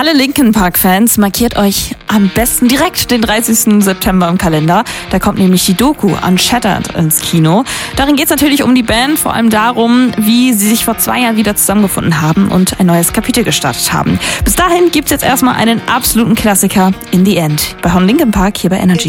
alle Linkin Park-Fans, markiert euch am besten direkt den 30. September im Kalender. Da kommt nämlich die Doku Unshattered ins Kino. Darin geht es natürlich um die Band, vor allem darum, wie sie sich vor 2 Jahren wieder zusammengefunden haben und ein neues Kapitel gestartet haben. Bis dahin gibt es jetzt erstmal einen absoluten Klassiker, In the End, bei Linkin Park hier bei Energy.